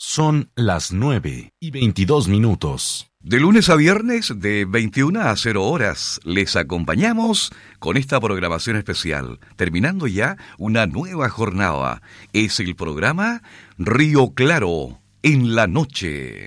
Son las 9:22. De lunes a viernes, de 21 a 0 horas, les acompañamos con esta programación especial, terminando ya una nueva jornada. Es el programa Río Claro en la noche.